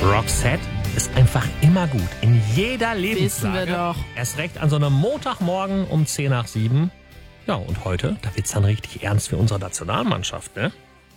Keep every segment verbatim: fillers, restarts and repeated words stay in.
Roxette ist einfach immer gut. In jeder Lebenslage. Wissen wir doch. Erst recht an so einem Montagmorgen um zehn nach sieben. Ja, und heute, da wird's dann richtig ernst für unsere Nationalmannschaft, ne?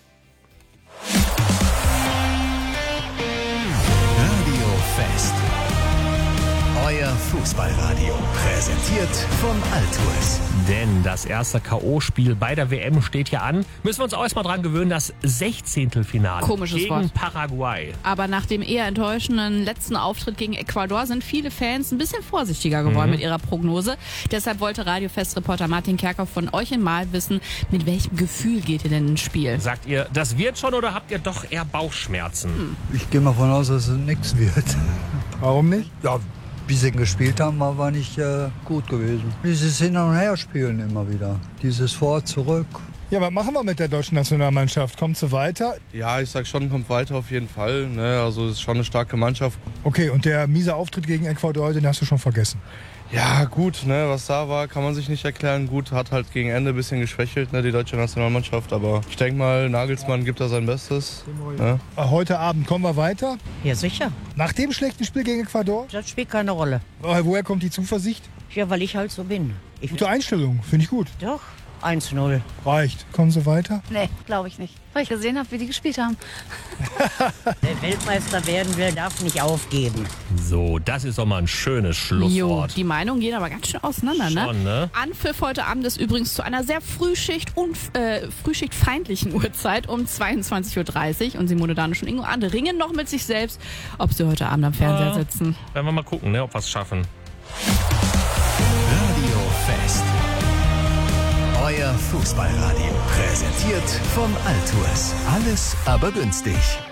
Radio Fest. Euer Fußballradio. Präsentiert von Altours. Denn das erste K O-Spiel bei der W M steht ja an. Müssen wir uns auch erstmal dran gewöhnen, das Sechzehntelfinale Komisches gegen Wort. Paraguay. Aber nach dem eher enttäuschenden letzten Auftritt gegen Ecuador sind viele Fans ein bisschen vorsichtiger geworden mhm. mit ihrer Prognose. Deshalb wollte Radio-Fest-Reporter Martin Kerkhoff von euch mal wissen, mit welchem Gefühl geht ihr denn ins Spiel? Sagt ihr, das wird schon oder habt ihr doch eher Bauchschmerzen? Hm. Ich gehe mal davon aus, dass es nichts wird. Warum nicht? Ja, wie sie gespielt haben, war, war nicht äh, gut gewesen. Dieses Hin- und Herspielen immer wieder. Dieses Vor-, Zurück. Ja, was machen wir mit der deutschen Nationalmannschaft? Kommt sie weiter? Ja, ich sag schon, kommt weiter auf jeden Fall. Ne? Also es ist schon eine starke Mannschaft. Okay, und der miese Auftritt gegen Ecuador heute, den hast du schon vergessen. Ja, gut, ne, was da war, kann man sich nicht erklären. Gut, hat halt gegen Ende ein bisschen geschwächelt, ne, die deutsche Nationalmannschaft. Aber ich denke mal, Nagelsmann gibt da sein Bestes. Ne? Heute Abend kommen wir weiter. Ja, sicher. Nach dem schlechten Spiel gegen Ecuador? Das spielt keine Rolle. Woher kommt die Zuversicht? Ja, weil ich halt so bin. Ich Gute Einstellung, finde ich gut. Doch, eins null. Reicht. Kommen Sie weiter? Nee, glaube ich nicht. Weil ich gesehen habe, wie die gespielt haben. Wer Weltmeister werden will, darf nicht aufgeben. So, das ist doch mal ein schönes Jo, Schlusswort. die Meinungen gehen aber ganz schön auseinander, ne? Schon, ne? Anpfiff heute Abend ist übrigens zu einer sehr Frühschicht- und äh, Frühschichtfeindlichen Uhrzeit um zweiundzwanzig Uhr dreißig. Und Simone Danisch und Ingo Ande ringen noch mit sich selbst, ob sie heute Abend am Fernseher Ja. sitzen. Werden wir mal gucken, ne, ob wir es schaffen. Radio Fest. Euer Fußballradio. Präsentiert von Altours. Alles aber günstig.